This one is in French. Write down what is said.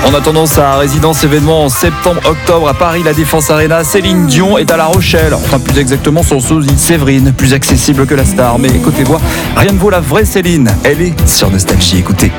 En attendant sa résidence événement en septembre-octobre à Paris, la Défense Arena, Céline Dion est à La Rochelle. Enfin, plus exactement son sosie Séverine, plus accessible que la star. Mais côté voix, rien ne vaut la vraie Céline. Elle est sur Nostalgie. Écoutez.